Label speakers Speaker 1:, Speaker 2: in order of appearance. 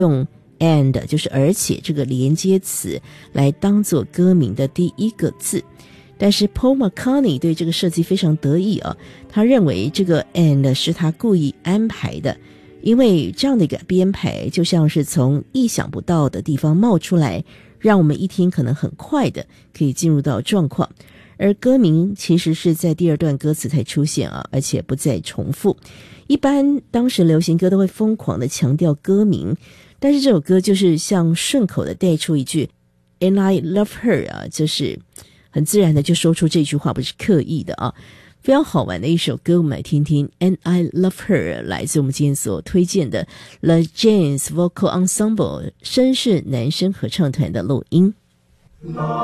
Speaker 1: 用 and 就是而且这个连接词来当做歌名的第一个字。但是 Paul McCartney 对这个设计非常得意啊，他认为这个 and 是他故意安排的，因为这样的一个编排就像是从意想不到的地方冒出来，让我们一听可能很快的可以进入到状况。而歌名其实是在第二段歌词才出现啊，而且不再重复。一般当时流行歌都会疯狂的强调歌名，但是这首歌就是像顺口的带出一句 And I love her 啊，就是很自然的就说出这句话，不是刻意的啊。非常好玩的一首歌，我们来听听 And I love her， 来自我们今天所推荐的 The Janes Vocal Ensemble 绅士男声合唱团的录音。